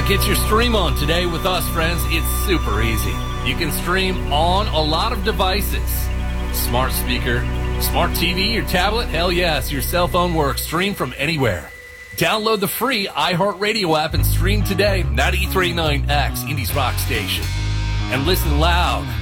Get your stream on today with us, friends. It's super easy. You can stream on a lot of devices. Smart speaker, smart TV, your tablet, hell yes, your cell phone works. Stream from anywhere. Download the free iHeartRadio app and stream today. 93.9X, Indies Rock Station. And listen loud